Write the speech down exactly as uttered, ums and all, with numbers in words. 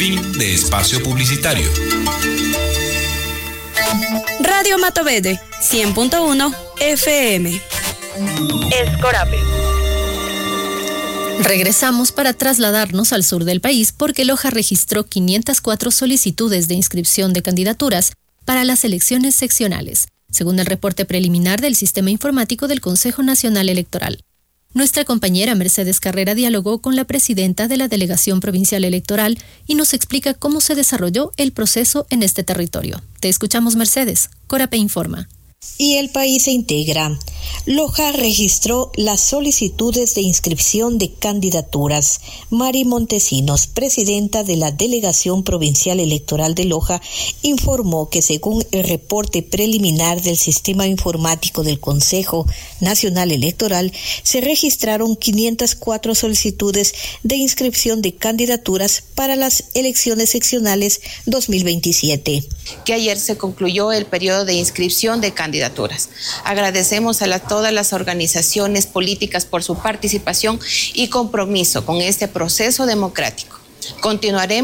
Fin de espacio publicitario. Radio Matovede, cien punto uno F M. Escorape. Regresamos para trasladarnos al sur del país porque Loja registró quinientas cuatro solicitudes de inscripción de candidaturas para las elecciones seccionales, según el reporte preliminar del Sistema Informático del Consejo Nacional Electoral. Nuestra compañera Mercedes Carrera dialogó con la presidenta de la Delegación Provincial Electoral y nos explica cómo se desarrolló el proceso en este territorio. Te escuchamos, Mercedes. Corape informa. Y el país se integra. Loja registró las solicitudes de inscripción de candidaturas. Mari Montesinos, presidenta de la Delegación Provincial Electoral de Loja, informó que según el reporte preliminar del Sistema Informático del Consejo Nacional Electoral, se registraron quinientas cuatro solicitudes de inscripción de candidaturas para las elecciones seccionales dos mil veintisiete. Que ayer se concluyó el periodo de inscripción de candidaturas. Agradecemos a la, todas las organizaciones políticas por su participación y compromiso con este proceso democrático. Continuaremos